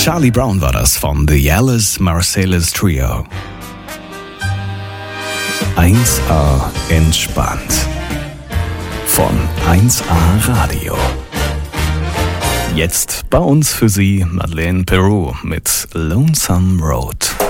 Charlie Brown war das von The Alice Marsalis Trio. 1A entspannt. Von 1A Radio. Jetzt bei uns für Sie Madeleine Peru mit Lonesome Road.